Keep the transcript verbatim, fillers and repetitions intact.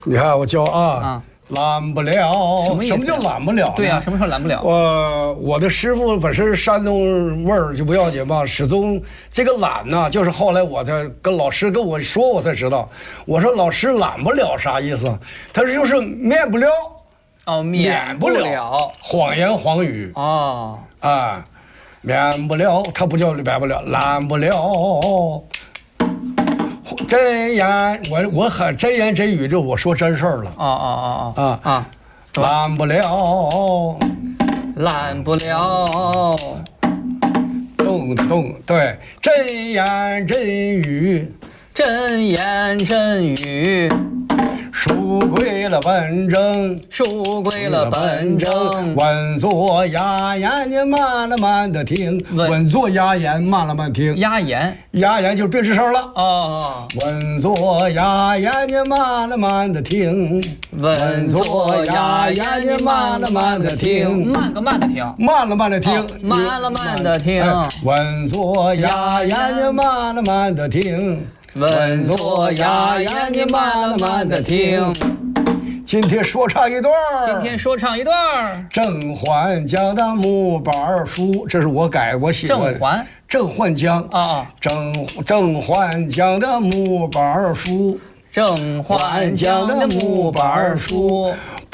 你看我教啊， 啊懒不了， 什么意思呀什么叫懒不了呢？ 对呀、什么时候懒不了？ 我我的师傅本身是山东味儿就不要紧吧，始终这个懒呢，就是后来我才跟老师跟我说，我才知道。我说老师懒不了啥意思？他说就是免不了， 哦，免不不了。 谎言谎语哦， 啊，免不了，他不叫免不了，懒不了。真言，我我很真言真语，这我说真事儿了。 哦哦哦哦啊啊， 懒不了， 懒不了。 动动对，真言真语， 真言真语， 书归了本正， 书归了本正。 稳坐哑言，你慢了慢的听， 稳稳坐哑言，慢了慢听。 压言。 哑言就是别吱声了。 哦， 稳坐哑言，你慢了慢的听， 稳坐哑言，你慢了慢的听，慢个慢的听， 慢了慢的听， 哦慢了慢的听。 哎稳坐哑言，你慢了慢的听。 稳坐哑言，你慢了慢的听。 今天说唱一段儿今天说唱一段儿郑焕江的木板书，这是我改我写的。 郑焕， 郑焕江啊啊， 郑郑焕江的木板书， 郑焕江的木板书，